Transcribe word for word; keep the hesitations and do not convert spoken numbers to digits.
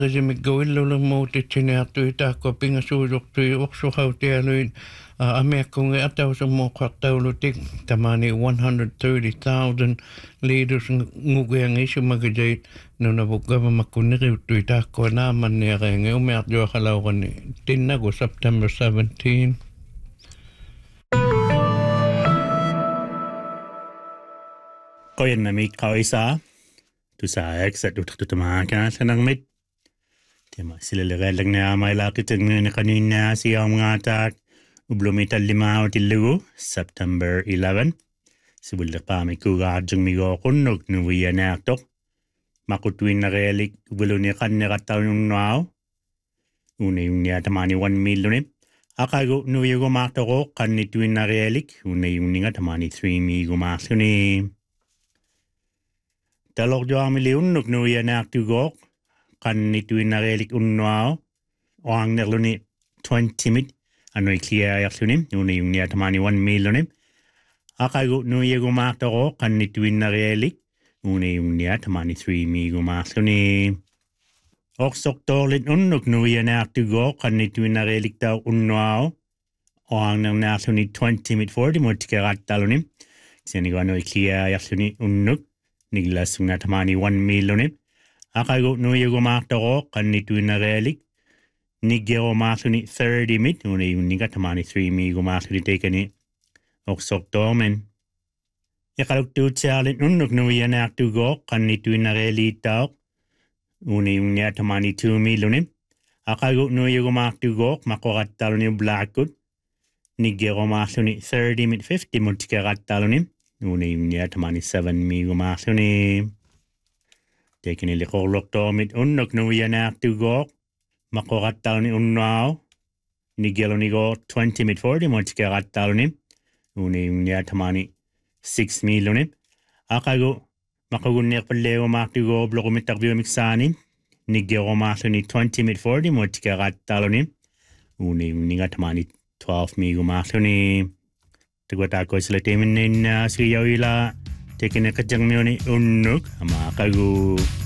Rejimi gawillo lang mo te chineatu ita ko pinga sujuk tu okso hauti aluin ame kunge ataw sa mo kwatawlo tik tamani one hundred thirty thousand leaders nguge ang isu magajait no na bugaba makuniri tu ita ko naman niya kaya ngayon umiyak jo akalaw ko ni tinago September seventeenth. Ko yan na may kaisa tu sa exit tu tu tumakan sa nang mit. Tema sila lang na may lakit ng kanina siya mga atak ublumita lima o tilugo September eleventh. Sibulda pa may kugadjang migo kunog nuwiya na aktok. Makutuin na realik ubulo niya kanina kataw yung nao. Una yung niya tamani one million eh. Akago nuwiya gumakto ko kanituin na realik. Una yung niya tamani three mi gumakto ni. Talok jo amili unnog nuwiya na akto kan nituin na relik unwao o ang nerluni twenty mit ano'y clear yaksunim yun yung niya tamani one million akago nuye gumakto ko kan nituin na relik yun yung niya tamani three mi gumakto ni oksok tolit unnog nuye na aktugo kan nituin na relik daw unwao o ang nang naksuni twenty mit forty mo tikarat talonim sinigo ano'y clear yaksuni unnog niglasung na tamani one million Akago nuye gumakto ko kanituin na relik. Nigyo gumakto ni thirty mit. Una yung niga tamani three mi gumakto ni teka ni oksok tomen. Yakalok tu tsalin unok nuye na akto ko kanituin na relik tao. Una yung niya tamani two million. Akago nuye gumakto ko makorat talo ni blackwood. Nigyo gumakto ni thirty mit fifty mo tikarat talo ni. Una yung niya tamani seven mi gumakto ni. Tekin ili kolok tomit unnok nuya naktu go makorat talni unnao ni gelo ni go twenty mit forty mo tikarat talni uni unya tamani six million akago makagunnek paleo maktu go bloko mit takbiyo miksani ni gelo maktu ni twenty mit forty mo tikarat talni uni unya tamani twelve million maktu ni tigwata ko sila temin nin siyaw ila Tekin na kajang mo ni unnok, ama kagu.